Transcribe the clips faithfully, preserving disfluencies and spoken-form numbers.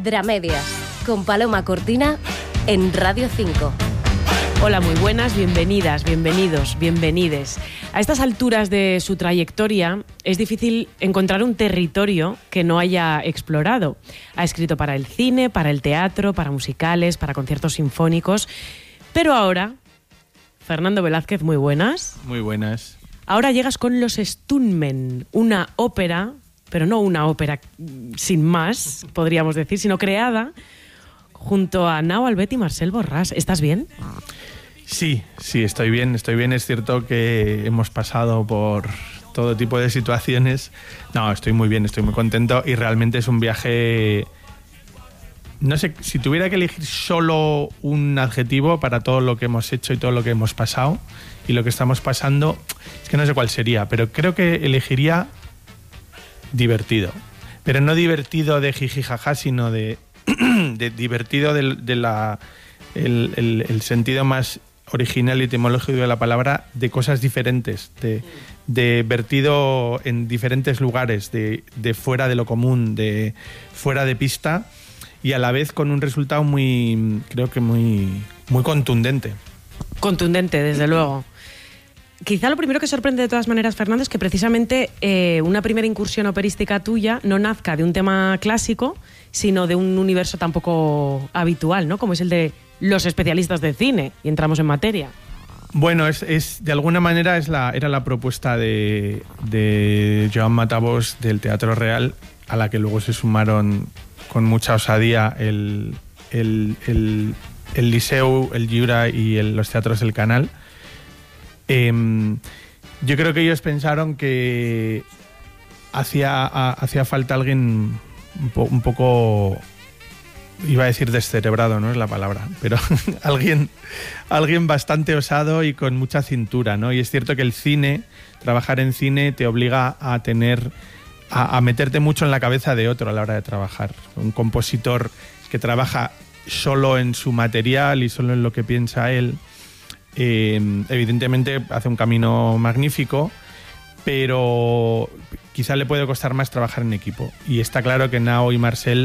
Dramedias, con Paloma Cortina en Radio cinco. Hola, muy buenas, bienvenidas, bienvenidos, bienvenides. A estas alturas de su trayectoria es difícil encontrar un territorio que no haya explorado. Ha escrito para el cine, para el teatro, para musicales, para conciertos sinfónicos. Pero ahora, Fernando Velázquez, muy buenas. Muy buenas. Ahora llegas con Los Stuntmen, una ópera, pero no una ópera sin más, podríamos decir, sino creada junto a Nao Albet y Marcel Borràs. ¿Estás bien? Sí, sí, estoy bien, estoy bien. Es cierto que hemos pasado por todo tipo de situaciones. No, estoy muy bien, estoy muy contento y realmente es un viaje... No sé, si tuviera que elegir solo un adjetivo para todo lo que hemos hecho y todo lo que hemos pasado y lo que estamos pasando, es que no sé cuál sería, pero creo que elegiría divertido. Pero no divertido de jiji jaja, sino de, de divertido de, de la, el, el, el sentido más original y etimológico de la palabra, de cosas diferentes, de, de vertido en diferentes lugares, de, de fuera de lo común, de fuera de pista, y a la vez con un resultado muy, creo que muy, muy contundente. Contundente, desde luego. Quizá lo primero que sorprende de todas maneras, Fernando, es que precisamente eh, una primera incursión operística tuya no nazca de un tema clásico, sino de un universo tan poco habitual, ¿no? Como es el de los especialistas de cine, y entramos en materia. Bueno, es, es de alguna manera es la, era la propuesta de, de Joan Matabós del Teatro Real, a la que luego se sumaron con mucha osadía el, el, el, el Liceu, el Lliure y el, los teatros del Canal. Eh, yo creo que ellos pensaron que hacía, hacía falta alguien un, po, un poco, iba a decir descerebrado, no es la palabra, pero alguien, alguien bastante osado y con mucha cintura, ¿no? Y es cierto que el cine, trabajar en cine te obliga a tener... A, a meterte mucho en la cabeza de otro a la hora de trabajar. Un compositor que trabaja solo en su material y solo en lo que piensa él, eh, evidentemente hace un camino magnífico, pero quizá le puede costar más trabajar en equipo. Y está claro que Nao y Marcel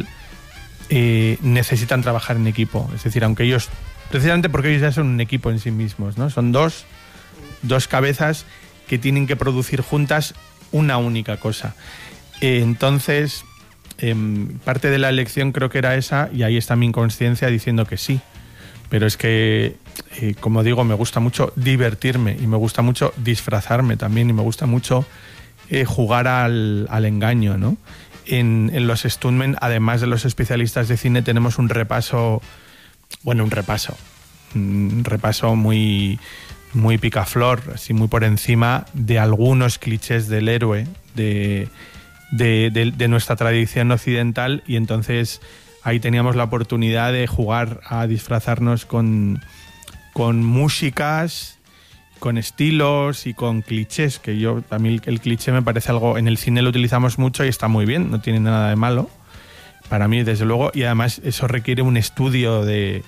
eh, necesitan trabajar en equipo. Es decir, aunque ellos, precisamente porque ellos ya son un equipo en sí mismos, ¿no? Son dos, dos cabezas que tienen que producir juntas una única cosa. Entonces, eh, parte de la elección creo que era esa, y ahí está mi inconsciencia diciendo que sí. Pero es que, eh, como digo, me gusta mucho divertirme y me gusta mucho disfrazarme también y me gusta mucho eh, jugar al, al engaño, ¿no? En, en los Stuntmen, además de los especialistas de cine, tenemos un repaso, bueno, un repaso, un repaso muy, muy picaflor, así muy por encima de algunos clichés del héroe, de... De, de, de nuestra tradición occidental, y entonces ahí teníamos la oportunidad de jugar a disfrazarnos con, con músicas, con estilos y con clichés, que yo, a mí el cliché me parece algo, en el cine lo utilizamos mucho y está muy bien, no tiene nada de malo, para mí desde luego, y además eso requiere un estudio de,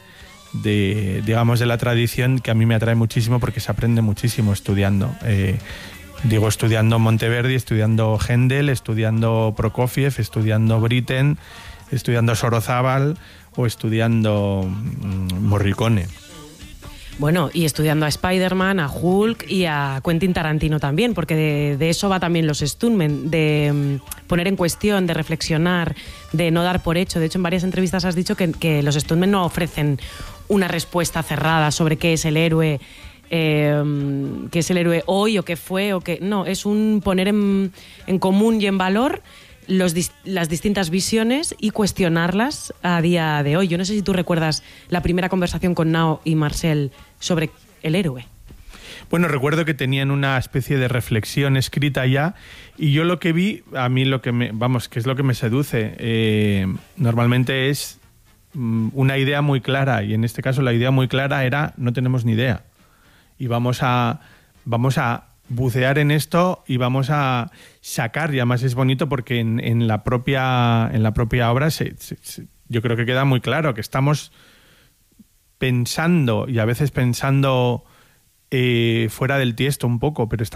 de digamos, de la tradición que a mí me atrae muchísimo porque se aprende muchísimo estudiando. Eh, Digo, estudiando Monteverdi, estudiando Händel, estudiando Prokofiev, estudiando Britten, estudiando Sorozábal o estudiando mmm, Morricone. Bueno, y estudiando a Spider-Man, a Hulk y a Quentin Tarantino también, porque de, de eso va también los Stuntmen, de um, poner en cuestión, de reflexionar, de no dar por hecho. De hecho, en varias entrevistas has dicho que, que los Stuntmen no ofrecen una respuesta cerrada sobre qué es el héroe, Eh, que es el héroe hoy o que fue o que no, es un poner en, en común y en valor los, las distintas visiones y cuestionarlas a día de hoy. Yo no sé si tú recuerdas la primera conversación con Nao y Marcel sobre el héroe. Bueno, recuerdo que tenían una especie de reflexión escrita ya, y yo lo que vi, a mí lo que me, vamos, que es lo que me seduce, eh, normalmente es mm, una idea muy clara, y en este caso la idea muy clara era no tenemos ni idea. Y vamos a, vamos a bucear en esto y vamos a sacar, y además es bonito porque en, en, la, propia, en la propia obra se, se, se, yo creo que queda muy claro que estamos pensando, y a veces pensando eh, fuera del tiesto un poco, pero estamos